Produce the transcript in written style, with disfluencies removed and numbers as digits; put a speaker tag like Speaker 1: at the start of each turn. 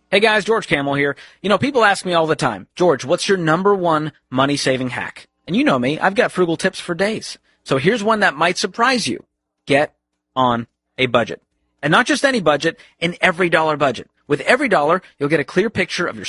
Speaker 1: Hey guys, George Camel here. People ask me all the time, George, what's your number one money saving hack? And you know me, I've got frugal tips for days. So here's one that might surprise you. Get on a budget. And not just any budget, an every dollar budget. With every dollar, you'll get a clear picture of your